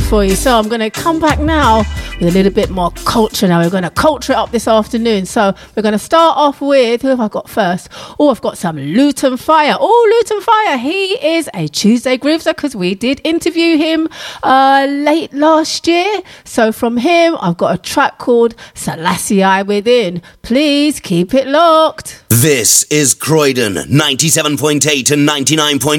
for you. So I'm going to come back now with a little bit more culture. Now we're going to culture it up this afternoon. So we're going to start off with, who have I got first? Oh, I've got some Luton Fire. Oh, Luton Fire. He is a Tuesday Groover because we did interview him late last year. So from him, I've got a track called Selassie Within. Please keep it locked. This is Croydon 97.8 and 99.8.